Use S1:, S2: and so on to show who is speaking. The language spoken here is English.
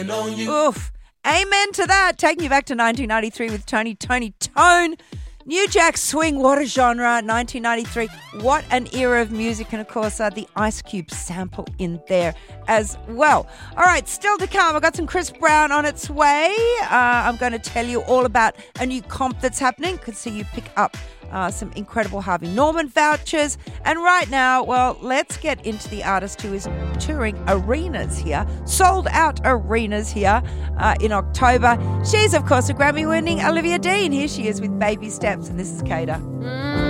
S1: Oof. Amen to that. Taking you back to 1993 with Tony Tone. New Jack Swing, what a genre, 1993. What an era of music. And, of course, the Ice Cube sample in there as well. All right, still to come. I've got some Chris Brown on its way. I'm going to tell you all about a new comp that's happening. Could see you pick up some incredible Harvey Norman vouchers. And right now, well, let's get into the artist who is touring arenas here, sold out arenas here in October. She's, of course, a Grammy-winning Olivia Dean. Here she is with Baby Steps, and this is Cater.